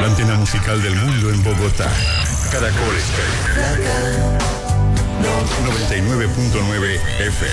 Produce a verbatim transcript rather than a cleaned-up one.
La antena musical del mundo en Bogotá. Caracol Estéreo. noventa y nueve punto nueve F M.